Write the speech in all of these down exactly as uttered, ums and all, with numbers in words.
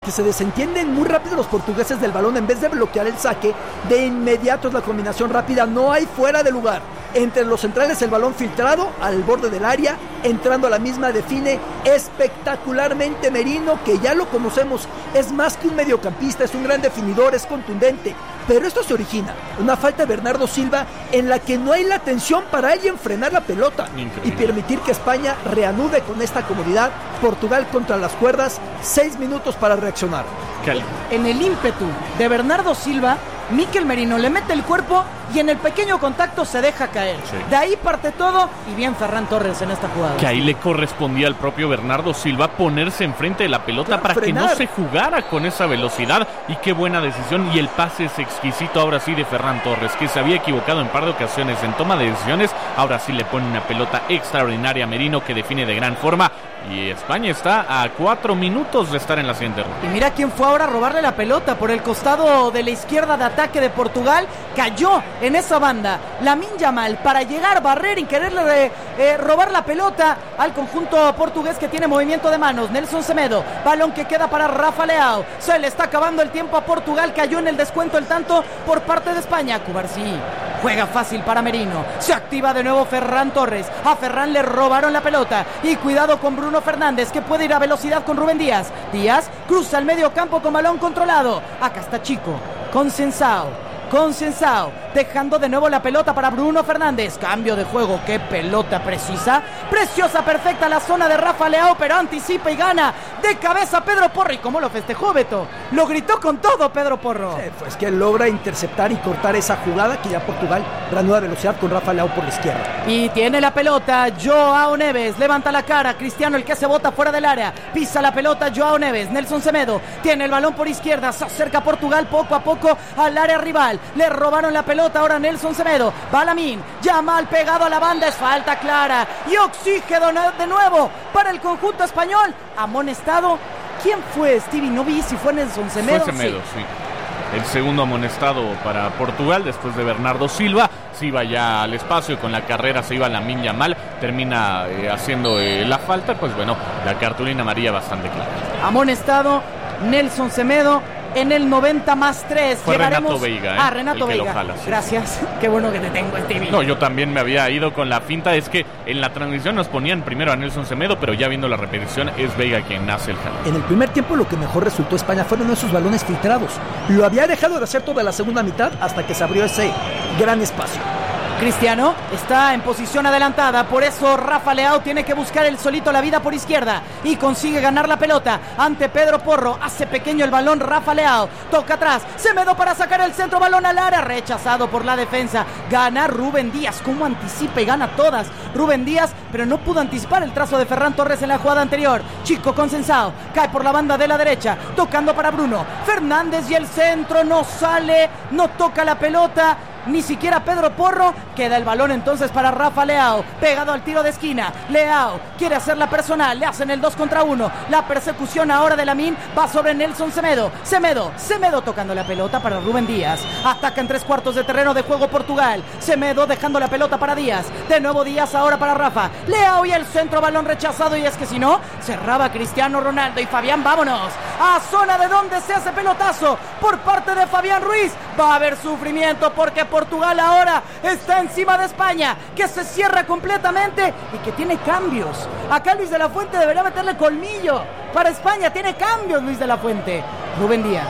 porque se desentienden muy rápido los portugueses del balón. En vez de bloquear el saque, de inmediato es la combinación rápida, no hay fuera de lugar. Entre los centrales el balón filtrado al borde del área, entrando a la misma define espectacularmente Merino, que ya lo conocemos, es más que un mediocampista, es un gran definidor, es contundente. Pero esto se origina una falta de Bernardo Silva en la que no hay la atención para alguien frenar la pelota. Increíble. Y permitir que España reanude con esta comodidad. Portugal contra las cuerdas, seis minutos para reaccionar. Cali. En el ímpetu de Bernardo Silva, Mikel Merino le mete el cuerpo y en el pequeño contacto se deja caer. Sí. De ahí parte todo y bien Ferran Torres en esta jugada. Que ahí le correspondía al propio Bernardo Silva ponerse enfrente de la pelota claro, para frenar. Que no se jugara con esa velocidad. Y qué buena decisión. Y el pase es exquisito ahora sí de Ferran Torres, que se había equivocado en par de ocasiones en toma de decisiones. Ahora sí le pone una pelota extraordinaria a Merino, que define de gran forma. Y España está a cuatro minutos de estar en la siguiente ronda. Y mira quién fue ahora a robarle la pelota por el costado de la izquierda de ataque de Portugal. Cayó en esa banda Lamine Yamal para llegar, barrer y quererle eh, robar la pelota al conjunto portugués, que tiene movimiento de manos. Nelson Semedo, balón que queda para Rafa Leao. Se le está acabando el tiempo a Portugal. Cayó en el descuento el tanto por parte de España. Cubarsí juega fácil para Merino. Se activa de nuevo Ferran Torres. A Ferran le robaron la pelota. Y cuidado con Bruno Fernández, que puede ir a velocidad con Rubén Díaz. Díaz cruza el medio campo con balón controlado. Acá está Chico con Sensao. Con Sensao, dejando de nuevo la pelota para Bruno Fernández. Cambio de juego, qué pelota precisa. Preciosa, perfecta la zona de Rafa Leao, pero anticipa y gana de cabeza Pedro Porro. ¿Y cómo lo festejó, Beto? Lo gritó con todo Pedro Porro. Sí, pues que logra interceptar y cortar esa jugada, que ya Portugal reanuda velocidad con Rafa Leao por la izquierda. Y tiene la pelota Joao Neves, levanta la cara, Cristiano el que se bota fuera del área. Pisa la pelota Joao Neves, Nelson Semedo tiene el balón por izquierda, se acerca Portugal poco a poco al área rival. Le robaron la pelota ahora Nelson Semedo. Va Lamine, Yamal pegado a la banda, es falta clara. Y oxígeno de nuevo para el conjunto español. Amonestado. ¿Quién fue, Stevie? No vi si fue Nelson Semedo. Fue Semedo, sí. sí. El segundo amonestado para Portugal después de Bernardo Silva. Se iba ya al espacio, con la carrera se iba Lamine Yamal. Termina eh, haciendo eh, la falta. Pues bueno, la cartulina amarilla bastante clara. Amonestado Nelson Semedo. En el noventa más tres Fue llegaremos... Renato Veiga, ¿eh? Ah, Renato Veiga. Jala, sí. Gracias. Qué bueno que te tengo, Stevie. No, yo también me había ido con la finta. Es que en la transmisión nos ponían primero a Nelson Semedo, pero ya viendo la repetición es Veiga quien hace el jala. En el primer tiempo lo que mejor resultó a España fueron esos balones filtrados. Lo había dejado de hacer toda la segunda mitad hasta que se abrió ese gran espacio. Cristiano está en posición adelantada, por eso Rafa Leao tiene que buscar el solito la vida por izquierda y consigue ganar la pelota ante Pedro Porro. Hace pequeño el balón Rafa Leao, toca atrás, Semedo para sacar el centro, balón al área, rechazado por la defensa. Gana Rubén Díaz, como anticipa y gana todas Rubén Díaz, pero no pudo anticipar el trazo de Ferran Torres en la jugada anterior. Chico con Sensao, cae por la banda de la derecha, tocando para Bruno Fernández y el centro no sale, no toca la pelota. Ni siquiera Pedro Porro. Queda el balón entonces para Rafa Leao, pegado al tiro de esquina. Leao quiere hacerla personal, le hacen el dos contra uno. La persecución ahora de Lamine va sobre Nelson Semedo. Semedo, Semedo tocando la pelota para Rubén Díaz. Ataca en tres cuartos de terreno de juego Portugal. Semedo dejando la pelota para Díaz. De nuevo Díaz ahora para Rafa. Leao y el centro, balón rechazado. Y es que si no, cerraba Cristiano Ronaldo. Y Fabián, vámonos a zona de donde se hace pelotazo por parte de Fabián Ruiz. Va a haber sufrimiento porque Portugal ahora está encima de España, que se cierra completamente y que tiene cambios. Acá Luis de la Fuente debería meterle colmillo. Para España tiene cambios Luis de la Fuente. Rubén Díaz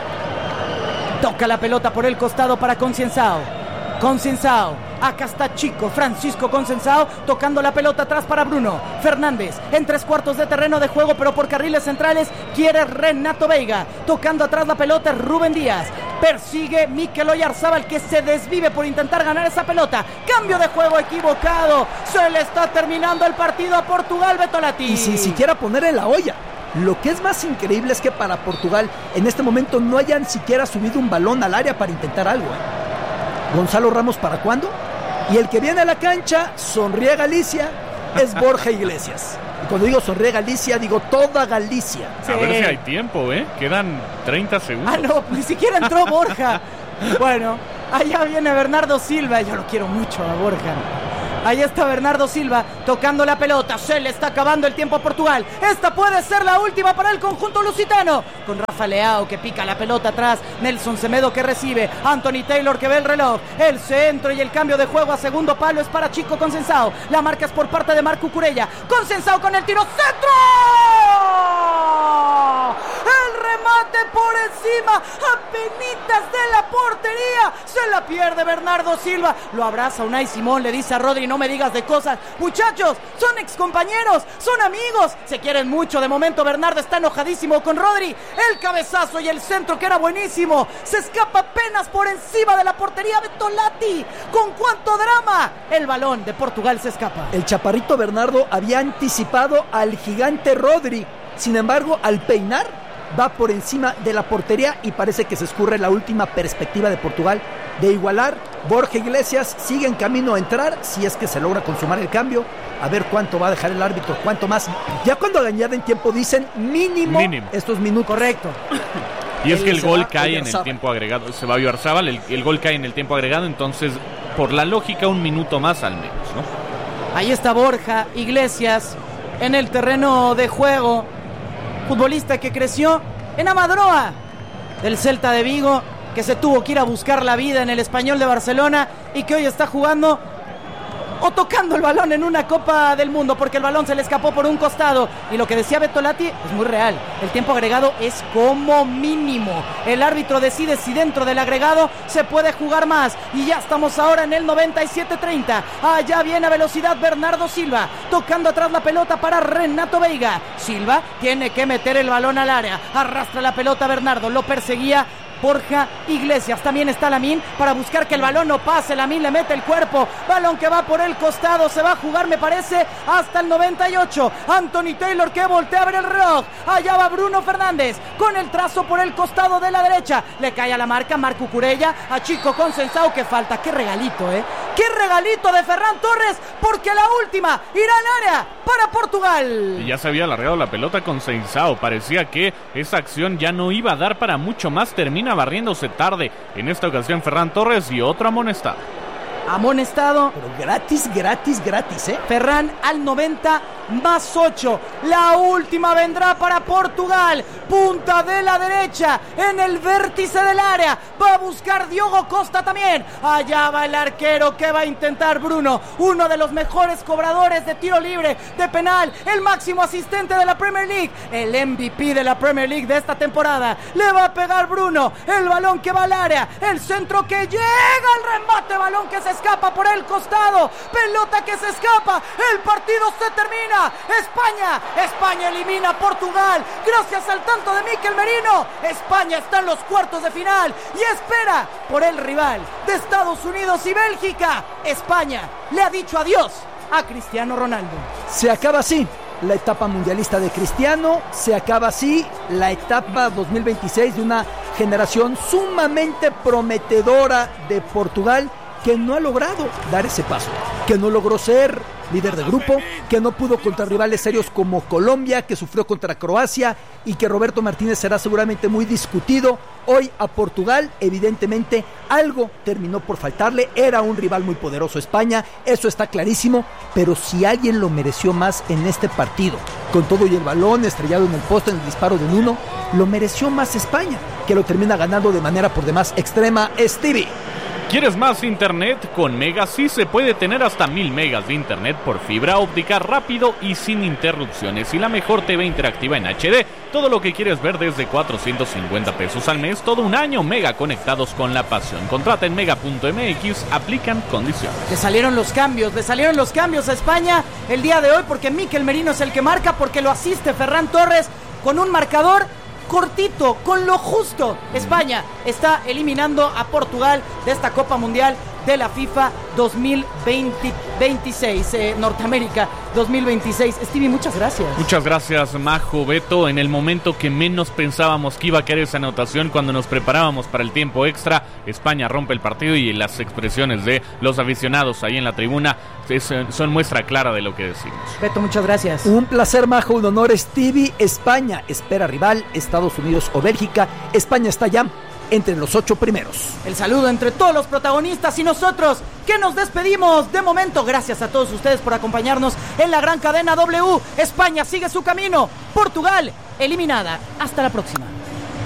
toca la pelota por el costado para Consensao. Consensao, acá está Chico, Francisco Consensao tocando la pelota atrás para Bruno Fernández, en tres cuartos de terreno de juego, pero por carriles centrales quiere Renato Veiga, tocando atrás la pelota Rubén Díaz, persigue Mikel Oyarzabal, que se desvive por intentar ganar esa pelota. Cambio de juego equivocado, se le está terminando el partido a Portugal, Betolati. Y sin siquiera poner en la olla. Lo que es más increíble es que para Portugal en este momento no hayan siquiera subido un balón al área para intentar algo, ¿eh? Gonzalo Ramos, ¿para cuándo? Y el que viene a la cancha, sonríe Galicia, es Borja Iglesias. Y cuando digo sonríe Galicia, digo toda Galicia. Sí. A ver si hay tiempo, ¿eh? Quedan treinta segundos. Ah, no, ni siquiera entró Borja. Bueno, allá viene Bernardo Silva. Yo lo quiero mucho a Borja. Ahí está Bernardo Silva tocando la pelota. Se le está acabando el tiempo a Portugal. Esta puede ser la última para el conjunto lusitano. Con Rafa Leao que pica la pelota atrás. Nelson Semedo que recibe. Anthony Taylor que ve el reloj. El centro y el cambio de juego a segundo palo es para Chico Consensao. La marca es por parte de Marco Cucurella. Consensao con el tiro. ¡Centro! El remate por encima. Apenitas de la portería. Se la pierde Bernardo Silva. Lo abraza Unai Simón. Le dice a Rodri: no me digas de cosas. Muchachos, son excompañeros, son amigos, se quieren mucho. De momento Bernardo está enojadísimo con Rodri. El cabezazo y el centro que era buenísimo. Se escapa apenas por encima de la portería Betolati. ¿Con cuánto drama? El balón de Portugal se escapa. El chaparrito Bernardo había anticipado al gigante Rodri. Sin embargo, al peinar, va por encima de la portería y parece que se escurre la última perspectiva de Portugal de igualar. Borja Iglesias sigue en camino a entrar, si es que se logra consumar el cambio. A ver cuánto va a dejar el árbitro, cuánto más. Ya cuando añaden tiempo dicen mínimo, mínimo. estos minutos. Correcto. Y es que el gol cae en el tiempo agregado. Se va a Oyarzábal, el, el gol cae en el tiempo agregado, entonces por la lógica un minuto más al menos, ¿no? Ahí está Borja Iglesias en el terreno de juego. Futbolista que creció en Amadroa del Celta de Vigo, que se tuvo que ir a buscar la vida en el Español de Barcelona y que hoy está jugando o tocando el balón en una Copa del Mundo, porque el balón se le escapó por un costado. Y lo que decía Betolati es muy real. El tiempo agregado es como mínimo. El árbitro decide si dentro del agregado se puede jugar más. Y ya estamos ahora en el noventa y siete treinta. Allá viene a velocidad Bernardo Silva, tocando atrás la pelota para Renato Veiga. Silva tiene que meter el balón al área. Arrastra la pelota Bernardo, lo perseguía Borja Iglesias. También está Lamine para buscar que el balón no pase. Lamine le mete el cuerpo. Balón que va por el costado. Se va a jugar, me parece, hasta el noventa y ocho. Anthony Taylor que voltea a ver el reloj. Allá va Bruno Fernández con el trazo por el costado de la derecha. Le cae a la marca Marco Cucurella. A Chico Consensao que falta. Qué regalito, ¿eh? Qué regalito de Ferran Torres, porque la última irá al área para Portugal. Y ya se había alargado la pelota con Consensao. Parecía que esa acción ya no iba a dar para mucho más. Termina barriéndose tarde en esta ocasión Ferran Torres y otro amonestado. Amonestado. Pero gratis, gratis, gratis, ¿eh? Ferran al noventa más ocho. La última vendrá para Portugal. Punta de la derecha en el vértice del área. Va a buscar Diogo Costa también. Allá va el arquero que va a intentar Bruno. Uno de los mejores cobradores de tiro libre, de penal. El máximo asistente de la Premier League. El M V P de la Premier League de esta temporada. Le va a pegar Bruno. El balón que va al área. El centro que llega. El remate. Balón que se escapa por el costado. Pelota que se escapa. El partido se termina. España, España elimina a Portugal. Gracias al tanto de Mikel Merino. España está en los cuartos de final y espera por el rival de Estados Unidos y Bélgica. España le ha dicho adiós a Cristiano Ronaldo. Se acaba así la etapa mundialista de Cristiano. Se acaba así la etapa dos mil veintiséis de una generación sumamente prometedora de Portugal, que no ha logrado dar ese paso, que no logró ser líder de grupo, que no pudo contra rivales serios como Colombia, que sufrió contra Croacia y que Roberto Martínez será seguramente muy discutido. Hoy a Portugal, evidentemente, algo terminó por faltarle. Era un rival muy poderoso España, eso está clarísimo, pero si alguien lo mereció más en este partido, con todo y el balón estrellado en el poste en el disparo del uno, lo mereció más España, que lo termina ganando de manera por demás extrema. Stevie. ¿Quieres más internet? Con Mega sí se puede tener hasta mil megas de internet por fibra óptica rápido y sin interrupciones, y la mejor T V interactiva en H D. Todo lo que quieres ver desde cuatrocientos cincuenta pesos al mes, todo un año. Mega, conectados con la pasión. Contrata en mega punto m x, aplican condiciones. Le salieron los cambios, le salieron los cambios a España el día de hoy, porque Mikel Merino es el que marca, porque lo asiste Ferran Torres con un marcador cortito, con lo justo. España está eliminando a Portugal de esta Copa Mundial de la FIFA dos mil veintiséis, eh, Norteamérica dos mil veintiséis. Stevie, muchas gracias. Muchas gracias, Majo, Beto. En el momento que menos pensábamos que iba a caer esa anotación, cuando nos preparábamos para el tiempo extra, España rompe el partido, y las expresiones de los aficionados ahí en la tribuna es, son muestra clara de lo que decimos. Beto, muchas gracias. Un placer, Majo, un honor, Stevie. España espera rival, Estados Unidos o Bélgica. España está ya entre los ocho primeros. El saludo entre todos los protagonistas y nosotros, que nos despedimos de momento. Gracias a todos ustedes por acompañarnos en la gran cadena W. España sigue su camino. Portugal eliminada. Hasta la próxima.